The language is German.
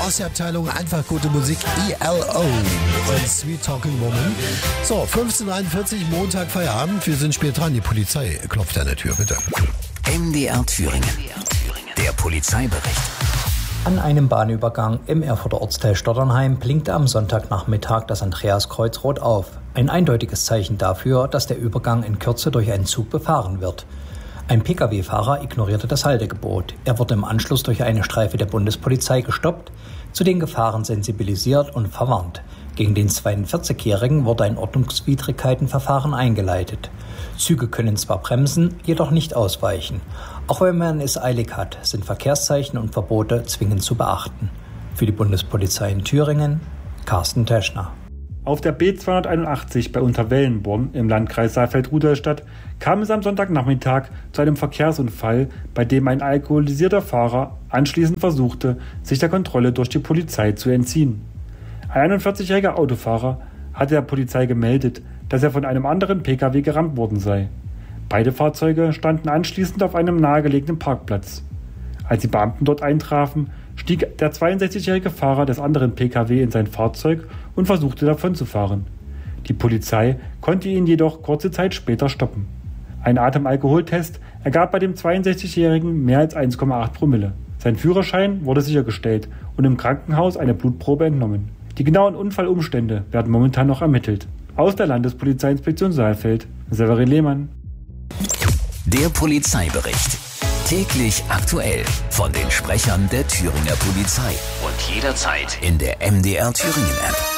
Ossi-Abteilung, einfach gute Musik, ELO und Sweet Talking Woman. So, 15:41 Montag, Feierabend. Wir sind spät dran. Die Polizei klopft an der Tür, bitte. MDR Thüringen. Der Polizeibericht. An einem Bahnübergang im Erfurter Ortsteil Stotternheim blinkte am Sonntagnachmittag das Andreaskreuz rot auf. Ein eindeutiges Zeichen dafür, dass der Übergang in Kürze durch einen Zug befahren wird. Ein Pkw-Fahrer ignorierte das Haltegebot. Er wurde im Anschluss durch eine Streife der Bundespolizei gestoppt, zu den Gefahren sensibilisiert und verwarnt. Gegen den 42-Jährigen wurde ein Ordnungswidrigkeitenverfahren eingeleitet. Züge können zwar bremsen, jedoch nicht ausweichen. Auch wenn man es eilig hat, sind Verkehrszeichen und Verbote zwingend zu beachten. Für die Bundespolizei in Thüringen, Carsten Teschner. Auf der B281 bei Unterwellenborn im Landkreis Saalfeld-Rudolstadt kam es am Sonntagnachmittag zu einem Verkehrsunfall, bei dem ein alkoholisierter Fahrer anschließend versuchte, sich der Kontrolle durch die Polizei zu entziehen. Ein 41-jähriger Autofahrer hatte der Polizei gemeldet, dass er von einem anderen Pkw gerammt worden sei. Beide Fahrzeuge standen anschließend auf einem nahegelegenen Parkplatz. Als die Beamten dort eintrafen, stieg der 62-jährige Fahrer des anderen Pkw in sein Fahrzeug und versuchte davonzufahren. Die Polizei konnte ihn jedoch kurze Zeit später stoppen. Ein Atemalkoholtest ergab bei dem 62-Jährigen mehr als 1,8 Promille. Sein Führerschein wurde sichergestellt und im Krankenhaus eine Blutprobe entnommen. Die genauen Unfallumstände werden momentan noch ermittelt. Aus der Landespolizeiinspektion Saalfeld, Severin Lehmann. Der Polizeibericht. Täglich aktuell von den Sprechern der Thüringer Polizei und jederzeit in der MDR Thüringen App.